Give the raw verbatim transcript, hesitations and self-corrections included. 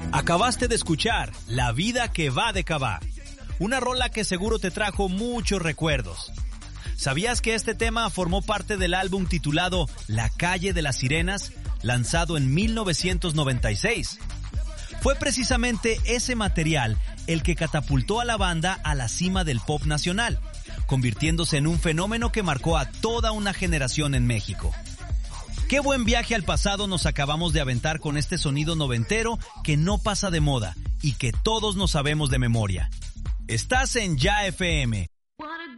Acabaste de escuchar La vida que va de Cabá, una rola que seguro te trajo muchos recuerdos. ¿Sabías que este tema formó parte del álbum titulado La calle de las sirenas, lanzado en mil novecientos noventa y seis? Fue precisamente ese material el que catapultó a la banda a la cima del pop nacional, convirtiéndose en un fenómeno que marcó a toda una generación en México. Qué buen viaje al pasado nos acabamos de aventar con este sonido noventero que no pasa de moda y que todos nos sabemos de memoria. Estás en Ya F M.